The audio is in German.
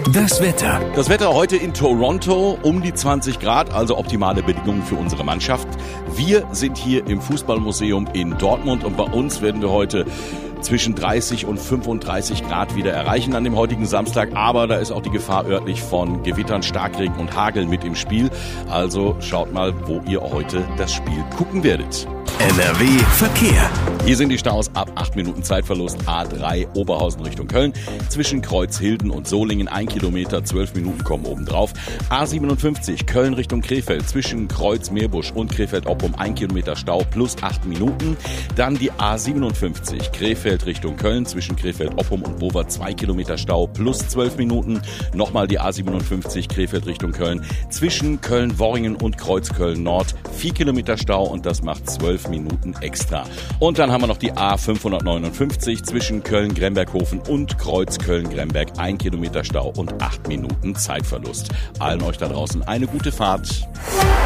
Das Wetter. Das Wetter heute in Toronto um die 20 Grad, also optimale Bedingungen für unsere Mannschaft. Wir sind hier im Fußballmuseum in Dortmund und bei uns werden wir heute zwischen 30 und 35 Grad wieder erreichen an dem heutigen Samstag. Aber da ist auch die Gefahr örtlich von Gewittern, Starkregen und Hagel mit im Spiel. Also schaut mal, wo ihr heute das Spiel gucken werdet. NRW Verkehr. Hier sind die Staus ab 8 Minuten Zeitverlust. A3 Oberhausen Richtung Köln. Zwischen Kreuzhilden und Solingen 1 Kilometer, 12 Minuten kommen obendrauf. A57 Köln Richtung Krefeld. Zwischen Kreuz-Meerbusch und Krefeld-Oppum 1 Kilometer Stau plus 8 Minuten. Dann die A57 Krefeld Richtung Köln. Zwischen Krefeld-Oppum und Bover 2 Kilometer Stau plus 12 Minuten. Nochmal die A57 Krefeld Richtung Köln. Zwischen Köln-Worringen und Kreuzköln-Nord 4 Kilometer Stau und das macht 12 Minuten extra. Und dann haben wir noch die A559 zwischen Köln-Gremberghofen und Kreuz-Köln-Gremberg 1 Kilometer Stau und 8 Minuten Zeitverlust. Allen euch da draußen eine gute Fahrt.